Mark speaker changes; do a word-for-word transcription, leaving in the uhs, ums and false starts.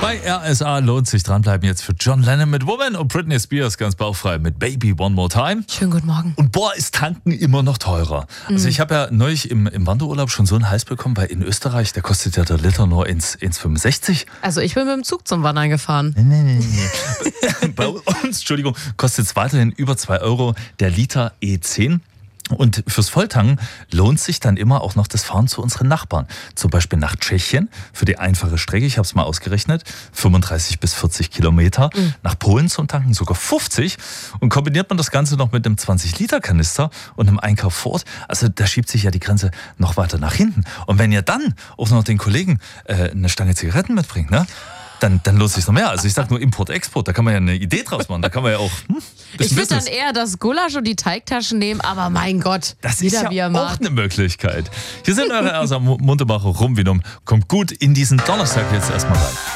Speaker 1: Bei R S A lohnt sich dranbleiben jetzt für John Lennon mit Woman und Britney Spears ganz bauchfrei mit Baby One More Time.
Speaker 2: Schönen guten Morgen.
Speaker 1: Und boah, ist Tanken immer noch teurer. Mhm. Also ich habe ja neulich im, im Wanderurlaub schon so einen Hals bekommen, weil in Österreich, da kostet ja der Liter nur eins Komma fünfundsechzig.
Speaker 2: Also ich bin mit dem Zug zum Wandern gefahren.
Speaker 1: Nee, nee, nee, nee. Bei uns, Entschuldigung, kostet es weiterhin über zwei Euro der Liter E zehn. Und fürs Volltanken lohnt sich dann immer auch noch das Fahren zu unseren Nachbarn. Zum Beispiel nach Tschechien für die einfache Strecke, ich habe es mal ausgerechnet, fünfunddreißig bis vierzig Kilometer. Mhm. Nach Polen zum Tanken sogar fünfzig. Und kombiniert man das Ganze noch mit einem zwanzig Liter Kanister und einem Einkauf vor Ort, also da schiebt sich ja die Grenze noch weiter nach hinten. Und wenn ihr dann auch noch den Kollegen äh, eine Stange Zigaretten mitbringt, ne? Dann, dann lohnt es sich noch mehr. Also ich sag nur Import-Export, da kann man ja eine Idee draus machen. Da kann man ja auch hm,
Speaker 2: Ich würde dann eher das Gulasch und die Teigtaschen nehmen, aber mein Gott,
Speaker 1: das
Speaker 2: jeder
Speaker 1: ist ja
Speaker 2: wie er
Speaker 1: auch
Speaker 2: mag.
Speaker 1: eine Möglichkeit. Hier sind eure Ersa Munterbacher Rumvinum. Kommt gut in diesen Donnerstag jetzt erstmal rein.